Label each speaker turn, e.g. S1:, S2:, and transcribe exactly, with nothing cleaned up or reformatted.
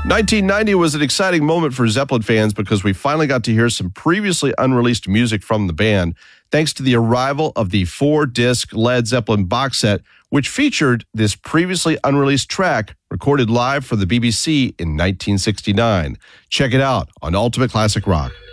S1: nineteen ninety was an exciting moment for Zeppelin fans because we finally got to hear some previously unreleased music from the band, thanks to the arrival of the four-disc Led Zeppelin box set, which featured this previously unreleased track recorded live for the B B C in nineteen sixty-nine. Check it out on Ultimate Classic Rock.